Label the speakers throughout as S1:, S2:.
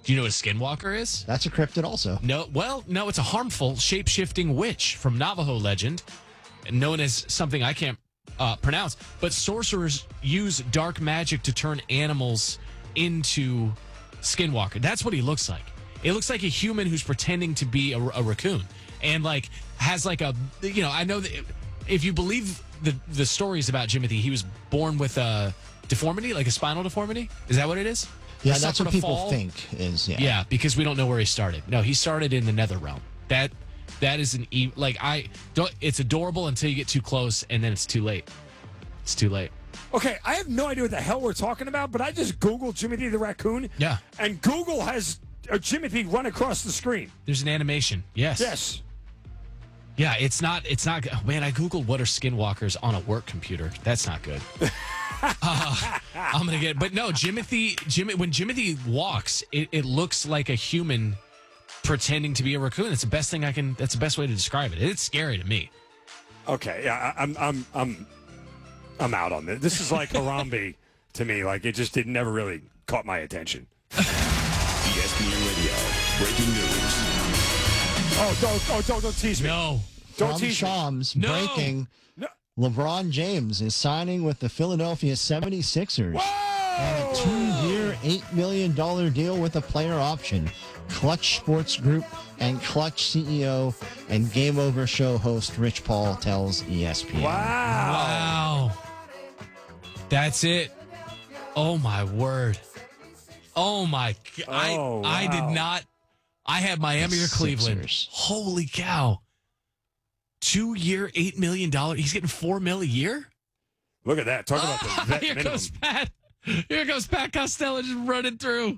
S1: Do you know what a skinwalker is?
S2: That's a cryptid also.
S1: No, it's a harmful, shape-shifting witch from Navajo legend, known as something I can't pronounce. But sorcerers use dark magic to turn animals into skinwalker. That's what he looks like. It looks like a human who's pretending to be a raccoon, and like has like a, I know that if you believe the stories about Jimothy, he was born with a deformity, like a spinal deformity. Is that what it is?
S2: Yeah, that's what people think is.
S1: Yeah, because we don't know where he started. No, he started in the nether realm. That is it's adorable until you get too close, and then it's too late. It's too late.
S3: Okay, I have no idea what the hell we're talking about, but I just Googled Jimothy the raccoon.
S1: Yeah.
S3: And Google has Jimothy run across the screen.
S1: There's an animation. Yes.
S3: Yes.
S1: Yeah, it's not. Man, I Googled what are skinwalkers on a work computer. That's not good. I'm going to get, but no, when Jimothy walks, it looks like a human pretending to be a raccoon. That's the best way to describe it. It's scary to me.
S3: Okay. Yeah, I'm out on this. This is like Harambe to me. Like it never really caught my attention.
S4: ESPN Radio, breaking news.
S3: Don't tease me.
S1: No.
S3: Don't tease
S2: Shams,
S1: No.
S2: breaking.
S3: No.
S2: LeBron James is signing with the Philadelphia 76ers.
S3: Whoa!
S2: A 2-year, $8 million deal with a player option. Clutch Sports Group and Clutch CEO and Game Over show host Rich Paul tells ESPN.
S3: Wow.
S1: That's it. Oh, my word. Oh, my God. I did not. I had Miami or Cleveland.
S2: Sixers.
S1: Holy cow. 2-year, $8 million. He's getting $4 million a year?
S3: Look at that. Talk about the vet
S1: Here
S3: minimum.
S1: goes Pat. Here goes Pat Costello just running through.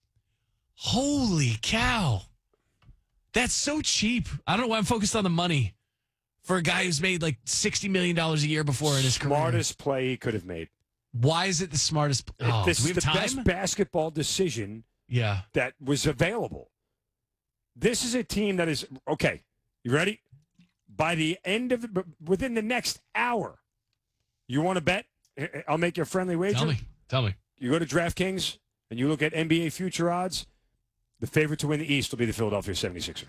S1: Holy cow. That's so cheap. I don't know why I'm focused on the money for a guy who's made like $60 million a year before in his career.
S3: Smartest play he could have made.
S1: Why is it the smartest? Oh,
S3: This
S1: do we
S3: is
S1: have
S3: the
S1: time?
S3: best basketball decision
S1: Yeah.
S3: that was available. This is a team that is, okay, you ready? By the end of within the next hour, you want to bet? I'll make you a friendly wager.
S1: Tell me.
S3: You go to DraftKings and you look at NBA future odds. The favorite to win the East will be the Philadelphia 76ers.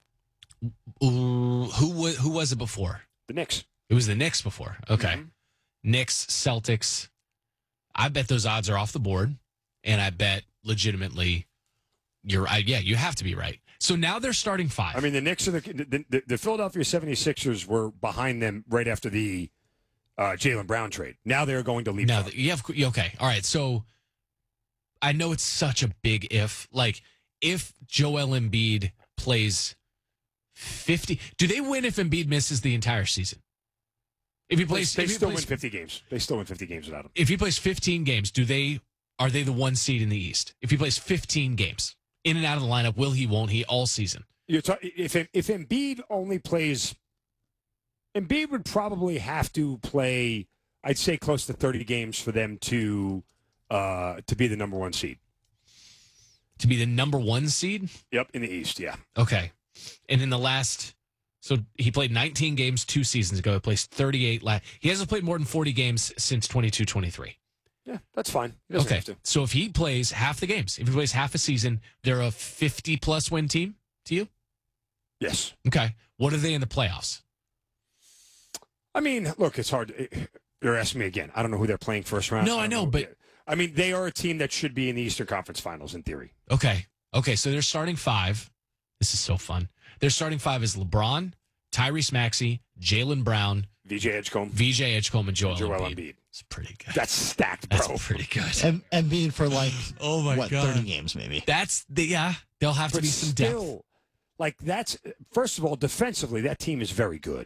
S1: Ooh, who was it before?
S3: The Knicks.
S1: It was the Knicks before. Okay.
S3: Mhm.
S1: Knicks, Celtics. I bet those odds are off the board, and I bet legitimately you have to be right. So now they're starting five.
S3: I mean, the Knicks are the Philadelphia 76ers were behind them right after the Jaylen Brown trade. Now they're going to leave.
S1: Now, okay. All right. So I know it's such a big if. Like, if Joel Embiid plays 50, do they win if Embiid misses the entire season? If he plays,
S3: They still win 50 games. They still win 50 games without him.
S1: If he plays 15 games, are they the one seed in the East? If he plays 15 games, in and out of the lineup, will he, won't he, all season?
S3: If Embiid only plays, Embiid would probably have to play, I'd say, close to 30 games for them to be the number one seed.
S1: To be the number one seed?
S3: Yep, in the East, yeah.
S1: Okay. And in the last, so he played 19 games 2 seasons ago. He plays 38 He hasn't played more than 40 games since 22-23.
S3: Yeah, that's fine. He doesn't
S1: Okay.
S3: have to.
S1: So if he plays half the games, if he plays half a season, they're a 50-plus win team to you?
S3: Yes.
S1: Okay. What are they in the playoffs?
S3: I mean, look, it's hard. You're asking me again. I don't know who they're playing first round.
S1: No, I know, but
S3: I mean, they are a team that should be in the Eastern Conference Finals in theory.
S1: Okay. So they're starting five. This is so fun. Their starting five is LeBron, Tyrese Maxey, Jaylen Brown,
S3: VJ Edgecombe,
S1: and Joel
S3: Embiid.
S1: Embiid. It's pretty good.
S3: That's stacked, bro.
S1: That's pretty good.
S2: Embiid for like,
S1: Oh my God.
S2: 30 games maybe.
S1: There'll have to
S3: But
S1: be some depth.
S3: still, like that's first of all, defensively, that team is very good.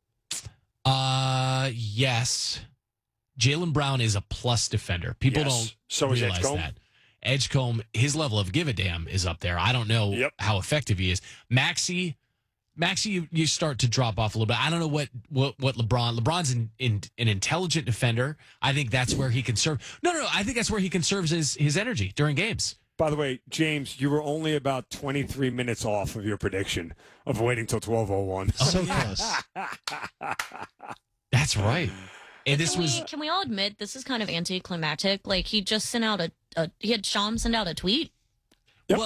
S1: Yes. Jaylen Brown is a plus defender. People
S3: Yes.
S1: don't
S3: So is
S1: realize
S3: Edgecombe.
S1: that. Edgecombe, his level of give a damn is up there. I don't know how effective he is. Maxey, you start to drop off a little bit. I don't know what LeBron's an intelligent defender. I think that's where he can serve. No. I think that's where he conserves his energy during games.
S3: By the way, James, you were only about 23 minutes off of your prediction of waiting till 12:01.
S2: So close.
S1: That's right. And this
S5: Can we all admit this is kind of anticlimactic? Like he just sent out he had Sham send out a tweet